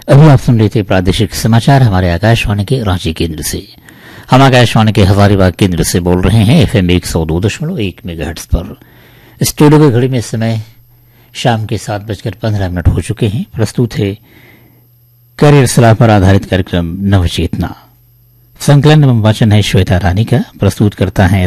अभी आप सुन रहे थे प्रादेशिक समाचार हमारे आकाशवाणी के रांची केंद्र से। हम आकाशवाणी के हजारीबाग केंद्र से बोल रहे हैं FM 102.1 मेगाहर्ट्ज पर। स्टूडियो की घड़ी में समय शाम के 7:15 हो चुके हैं। प्रस्तुत है करियर सलाह पर आधारित कार्यक्रम नवचेतना। संकलन एवं वाचन है श्वेता रानी का। प्रस्तुत करता है